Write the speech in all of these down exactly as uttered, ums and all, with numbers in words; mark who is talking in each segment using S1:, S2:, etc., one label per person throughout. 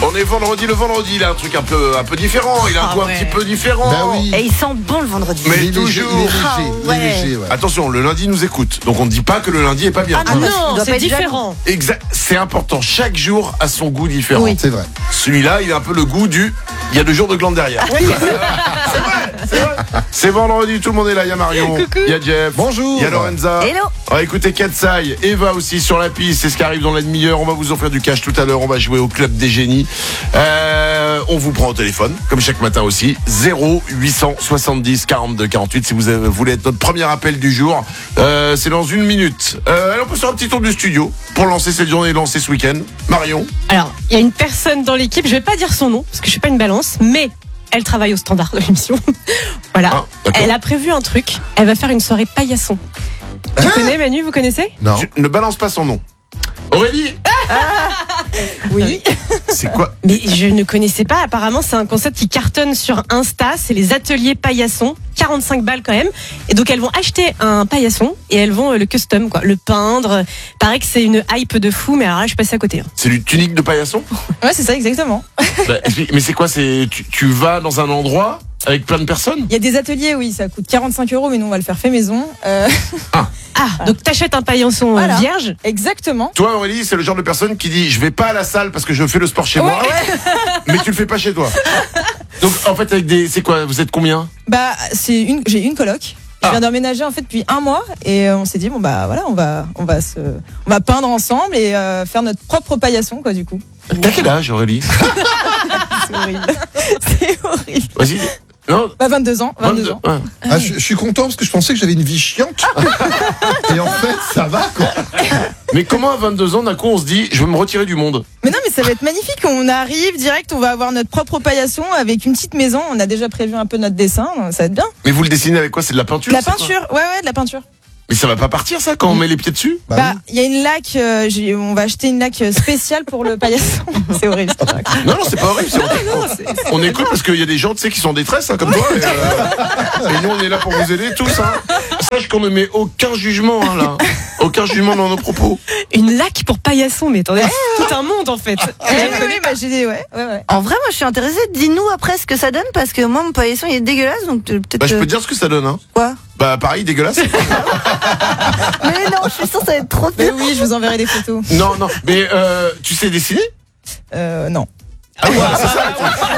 S1: On est vendredi, le vendredi, il a un truc un peu, un peu différent. Il a un
S2: Ah
S1: goût
S2: ouais.
S1: un petit peu différent.
S3: Bah oui.
S2: Et il sent bon le vendredi.
S1: Mais
S3: Il est léger,
S1: toujours.
S3: il est léger,
S2: Ah,
S3: il est
S2: ouais.
S3: léger, ouais.
S1: Attention, le lundi nous écoute. Donc on ne dit pas que le lundi est pas bien.
S2: Ah
S4: Ah
S2: non,
S4: non,
S2: doit pas
S4: c'est
S2: être
S4: différent.
S1: Exact. C'est important. Chaque jour a son goût différent.
S2: Oui.
S3: C'est vrai.
S1: Celui-là, il a un peu le goût du. Il y a deux jours de glande derrière. c'est vrai, c'est vrai. C'est vendredi, tout le monde est là. Il y a Marion, il y a Jeff,
S3: Bonjour.
S1: il y a Lorenza.
S2: Hello.
S1: On va écouter Katsai, Eva aussi sur la piste. C'est ce qui arrive dans la demi-heure. On va vous offrir du cash tout à l'heure. On va jouer au Club des Génies. Euh, on vous prend au téléphone, comme chaque matin aussi. zéro huit cent soixante-dix quarante-deux quarante-huit si vous avez- voulez être notre premier appel du jour. Euh, c'est dans une minute. Euh, alors on peut faire un petit tour du studio pour lancer cette journée et lancer ce week-end. Marion.
S4: Alors, il y a une personne dans l'équipe, je vais pas dire son nom, parce que je suis pas une balance, mais elle travaille au standard de l'émission. Voilà.
S1: Ah, d'accord.
S4: Elle a prévu un truc. Elle va faire une soirée paillasson. Tu connais Manu, vous connaissez?
S3: Non.
S1: Tu ne balance pas son nom. Aurélie.
S4: Oui.
S1: C'est quoi?
S4: Mais je ne connaissais pas. Apparemment, c'est un concept qui cartonne sur Insta. C'est les ateliers paillassons. quarante-cinq balles quand même. Et donc, elles vont acheter un paillasson et elles vont euh, le custom, quoi. Le peindre. Paraît que c'est une hype de fou, mais alors là, je suis passée à côté. hein.
S1: C'est du tunique de paillasson?
S5: Ouais, c'est ça, exactement.
S1: Bah, explique- mais c'est quoi? C'est tu, tu vas dans un endroit avec plein de personnes?
S5: Il y a des ateliers, oui, ça coûte quarante-cinq euros, mais nous, on va le faire fait maison. Euh,
S4: Ah, donc t'achètes un paillasson euh,
S5: Voilà.
S4: vierge.
S5: exactement.
S1: Toi, Aurélie, c'est le genre de personne qui dit je vais pas à la salle parce que je fais le sport chez moi, mais tu le fais pas chez toi. Donc en fait, avec des, c'est quoi? Vous êtes combien?
S5: Bah, c'est une, j'ai une coloc. Je
S1: Ah.
S5: viens d'emménager en fait depuis un mois et euh, on s'est dit bon bah voilà, on va, on va se, on va peindre ensemble et euh, faire notre propre paillasson quoi du coup.
S1: T'as quel âge, Aurélie?
S5: C'est horrible. C'est horrible.
S1: Vas-y. Non.
S5: Bah vingt-deux ans, vingt-deux ans.
S1: Ouais.
S3: Ah, je, je suis content parce que je pensais que j'avais une vie chiante. Et en fait, ça va quoi.
S1: Mais comment à vingt-deux ans d'un coup on se dit je veux me retirer du monde?
S5: Mais non, mais ça va être magnifique. On arrive direct, on va avoir notre propre paillasson avec une petite maison. On a déjà prévu un peu notre dessin, donc ça va être bien.
S1: Mais vous le dessinez avec quoi? C'est de la peinture?
S5: De la
S1: c'est quoi?
S5: peinture, ouais ouais, de la peinture.
S1: Mais ça va pas partir ça quand on met les pieds dessus?
S3: Bah
S5: Bah,
S3: oui.
S5: il y a une laque, euh, j'ai- on va acheter une laque spéciale pour le paillasson. C'est horrible. ce que je raconte.
S1: Non, non, c'est pas horrible. c'est- On écoute parce qu'il y a des gens, tu sais, qui sont en détresse, hein, comme toi. Et, euh, et nous, on est là pour vous aider tous. Hein. Sache qu'on ne met aucun jugement, hein, là. Aucun jugement dans nos propos.
S4: Une laque pour paillasson. Mais attendez, c'est tout un monde en fait.
S5: Eh oui, oui, bah, j'ai des, ouais, ouais, ouais.
S2: En vrai, moi, je suis intéressée. Dis-nous après ce que ça donne, parce que moi, mon paillasson, il est dégueulasse, donc euh, peut-être.
S1: Bah, je peux
S2: euh,
S1: te dire ce que ça donne, hein.
S2: Quoi?
S1: Bah, pareil, dégueulasse.
S2: Mais non, je suis sûre que ça va être trop
S5: Mais
S2: bien.
S5: oui, je vous enverrai des photos.
S1: Non, non. Mais euh, tu sais dessiner?
S5: Euh, non.
S1: Ah, voilà, c'est ça.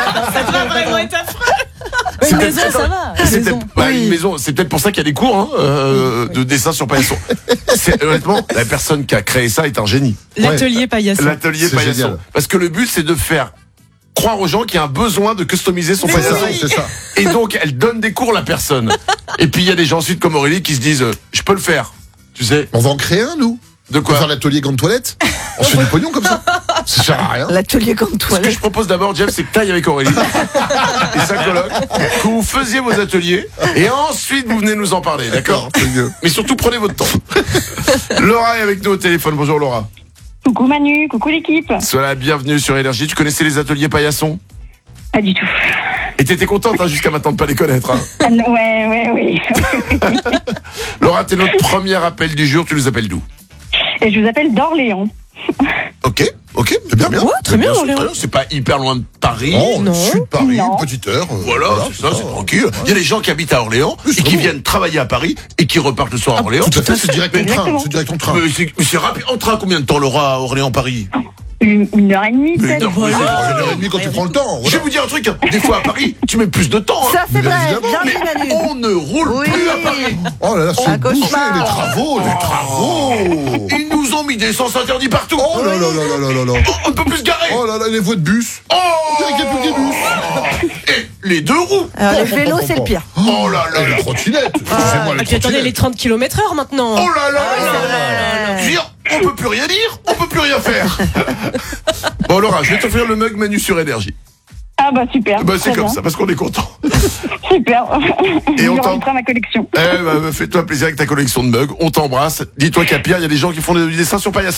S5: Ouais,
S1: C'est
S5: une maison,
S1: peut-être-
S5: ça va.
S1: C'est
S5: Une maison.
S1: peut-être bah, une maison. C'est peut-être pour ça qu'il y a des cours hein, euh, de dessin sur paillasson. C'est honnêtement la personne qui a créé ça est un génie.
S4: L'atelier paillasson.
S1: L'atelier
S3: C'est
S1: paillasson.
S3: génial.
S1: Parce que le but c'est de faire croire aux gens qu'il y a un besoin de customiser son
S3: C'est
S1: paillasson.
S3: ça, c'est ça.
S1: Et donc elle donne des cours la personne. Et puis il y a des gens ensuite comme Aurélie qui se disent euh, je peux le faire. Tu sais
S3: On va en créer un, nous.
S1: de
S3: On va faire
S1: quoi?
S3: l'atelier grande toilette. On se fait du pognon comme ça. Ça sert à rien.
S2: L'atelier comme
S1: Ce que
S2: toilette.
S1: je propose d'abord, Jeff, c'est que t'ailles avec Aurélie et sa coloc, que vous faisiez vos ateliers, et ensuite vous venez nous en parler, d'accord?
S3: C'est mieux.
S1: Mais surtout prenez votre temps. Laura est avec nous au téléphone. Bonjour Laura.
S6: Coucou Manu, coucou l'équipe.
S1: Sois la bienvenue sur Énergie. Tu connaissais les ateliers paillasson?
S6: Pas du tout.
S1: Et t'étais contente hein, jusqu'à maintenant de pas les connaître. Hein.
S6: Ah, non, ouais, ouais, oui.
S1: Laura, t'es notre premier appel du jour. Tu nous appelles d'où?
S6: Et je vous appelle d'Orléans.
S1: Ok, ok,
S3: C'est bien, bien.
S4: Ouais, très bien,
S1: c'est
S4: Orléans.
S1: très bien. C'est pas hyper loin de Paris.
S3: Oh,
S4: Non.
S3: le sud de Paris,
S6: Non.
S3: une petite heure. euh,
S1: Voilà, c'est ça, c'est tranquille. Il y a des gens qui habitent à Orléans
S3: Oui, c'est
S1: et qui
S3: bon.
S1: viennent travailler à Paris et qui repartent le soir à Orléans.
S3: Tout à fait, c'est direct en train.
S6: Exactement.
S3: C'est direct en train.
S1: Mais c'est, mais c'est rapide. En train, combien de temps, Laura, à Orléans-Paris?
S6: Une, une heure et demie,
S1: Mais
S6: peut-être.
S1: non,
S3: Ouais,
S1: mais-
S3: c'est une heure et demie quand tu prends le temps.
S1: Je
S3: voilà.
S1: vais vous dire un truc. hein. Des fois, à Paris, tu mets plus de temps. hein.
S2: Ça, c'est
S3: Bien
S2: vrai.
S3: évidemment,
S2: Bien
S1: Mais
S2: dit, Manu.
S1: on ne roule
S2: Oui.
S1: plus à Paris.
S3: Oh là là,
S2: Un
S3: c'est bouché,
S2: cauchemar.
S3: les travaux, les travaux.
S1: Ils nous ont mis des sens interdits partout.
S3: Oh là là là là là là là.
S1: Oh, on ne peut plus se garer.
S3: Oh là là, les voies de bus.
S1: Oh,
S3: On dirait qu'il n'y a plus de bus.
S1: Et les deux roues.
S2: Alors, le vélo, c'est le pire.
S1: Oh là là
S3: Et
S1: là.
S3: les trottinettes. Excusez-moi,
S4: Ah,
S3: les
S4: puis attendez, les
S3: trottinettes.
S4: trente kilomètres heure maintenant.
S1: Oh là là là
S2: c'est
S1: là
S2: vrai.
S1: là. Je veux dire, on peut plus rien dire, on peut plus rien faire. Bon Laura, je vais t'offrir le mug Manu sur Énergie.
S6: Ah bah super.
S1: Bah c'est
S6: très
S1: comme
S6: bien.
S1: ça, parce qu'on est content.
S6: Super.
S1: Et
S6: je
S1: on
S6: le
S1: t'en-
S6: rajouterai à ma collection.
S1: Eh bah, fais-toi plaisir avec ta collection de mugs, on t'embrasse. Dis-toi qu'à Pierre, il y a des gens qui font des dessins sur paillasson.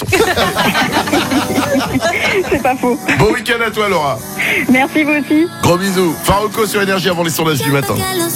S6: C'est pas faux.
S1: Bon week-end à toi Laura.
S6: Merci vous aussi.
S1: Gros bisous. Farouko sur Énergie avant les sondages du matin.
S7: Los